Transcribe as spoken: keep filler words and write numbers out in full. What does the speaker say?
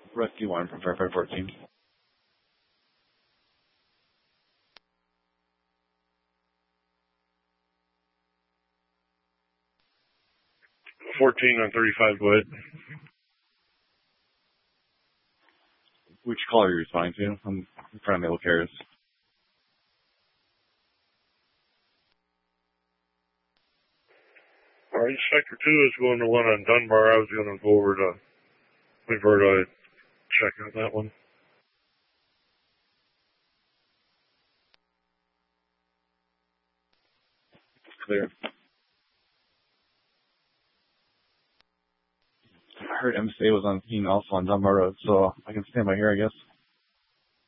Rescue one from Firefighter fourteen. fourteen on thirty-five, go ahead. Which call are you responding to? I'm trying to make carriers. All right, Sector two is going to one on Dunbar. I was going to go over to Alberta, check on that one. Clear. I heard M C A was on scene also on Dunbar Road, so I can stand by here, I guess.